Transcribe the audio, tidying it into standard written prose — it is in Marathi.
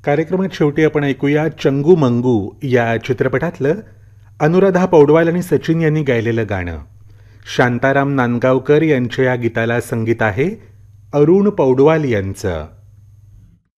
कार्यक्रमात शेवटी आपण ऐकूया चंगू मंगू या चित्रपटातलं अनुराधा पौडवाल आणि सचिन यांनी गायलेलं गाणं. शांताराम नांदगावकर यांच्या या गीताला संगीत आहे अरुण पौडवाल यांचं.